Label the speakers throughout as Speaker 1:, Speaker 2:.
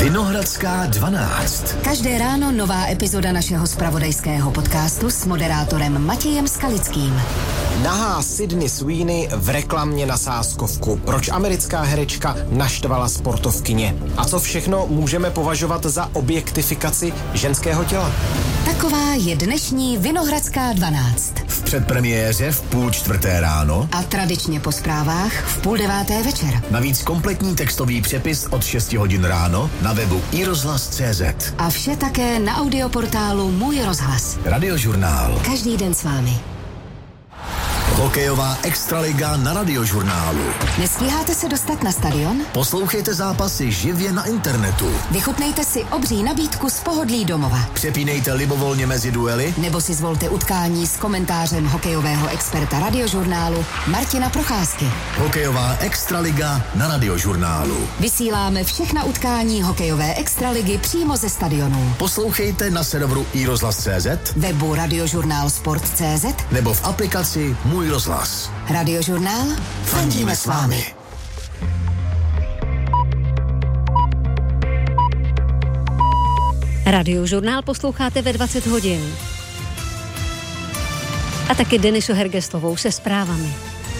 Speaker 1: Vinohradská 12.
Speaker 2: Každé ráno nová epizoda našeho zpravodajského podcastu s moderátorem Matějem Skalickým.
Speaker 3: Nahá Sydney Sweeney v reklamě na sázkovku. Proč americká herečka naštvala sportovkyně? A co všechno můžeme považovat za objektifikaci ženského těla?
Speaker 2: Taková je dnešní Vinohradská 12.
Speaker 1: V předpremiéře v 3:30 ráno
Speaker 2: a tradičně po zprávách v 8:30 večer.
Speaker 1: Navíc kompletní textový přepis od 6 hodin ráno na webu iRozhlas.cz.
Speaker 2: A vše také na audioportálu Můj rozhlas.
Speaker 1: Radiožurnál.
Speaker 2: Každý den s vámi.
Speaker 1: Hokejová extraliga na Radiožurnálu.
Speaker 2: Nestíháte se dostat na stadion?
Speaker 1: Poslouchejte zápasy živě na internetu.
Speaker 2: Vychutnejte si obří nabídku z pohodlí domova.
Speaker 1: Přepínejte libovolně mezi duely.
Speaker 2: Nebo si zvolte utkání s komentářem hokejového experta Radiožurnálu Martina Procházky.
Speaker 1: Hokejová extraliga na Radiožurnálu.
Speaker 2: Vysíláme všechna utkání hokejové extraligy přímo ze stadionů.
Speaker 1: Poslouchejte na serveru iRozhlas.cz,
Speaker 2: webu Radiožurnál Sport.cz
Speaker 1: nebo v aplikaci Můj rozhlas.
Speaker 2: Radiožurnál. Fandíme s vámi.
Speaker 4: Radiožurnál posloucháte ve 20 hodin. A taky Denisu Hergestovou se zprávami.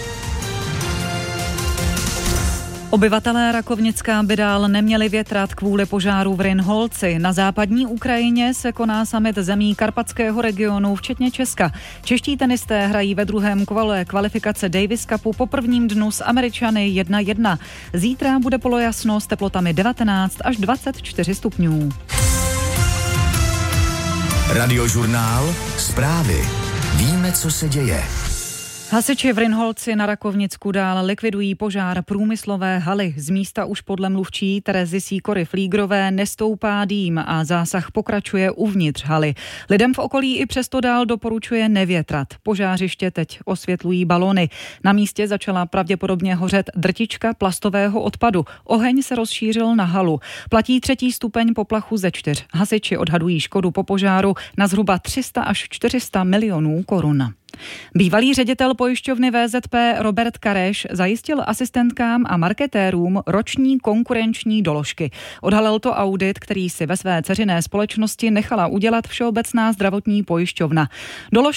Speaker 5: Obyvatelé Rakovnicka by dál neměli větrat kvůli požáru v Rynholci. Na západní Ukrajině se koná summit zemí karpatského regionu, včetně Česka. Čeští tenisté hrají ve druhém kole kvalifikace Davis Cupu po prvním dnu s Američany 1-1. Zítra bude polojasno s teplotami 19 až 24 stupňů.
Speaker 1: Radiožurnál. Zprávy. Víme, co se děje.
Speaker 5: Hasiči v Rynholci na Rakovnicku dál likvidují požár průmyslové haly. Z místa už podle mluvčí Terezy Sýkory-Flígrové nestoupá dým a zásah pokračuje uvnitř haly. Lidem v okolí i přesto dál doporučuje nevětrat. Požářiště teď osvětlují balony. Na místě začala pravděpodobně hořet drtička plastového odpadu. Oheň se rozšířil na halu. Platí 3. stupeň poplachu ze 4. Hasiči odhadují škodu po požáru na zhruba 300 až 400 milionů korun. Bývalý ředitel pojišťovny VZP Robert Kareš zajistil asistentkám a marketérům roční konkurenční doložky. Odhalil to audit, který si ve své dceřiné společnosti nechala udělat Všeobecná zdravotní pojišťovna. Doložky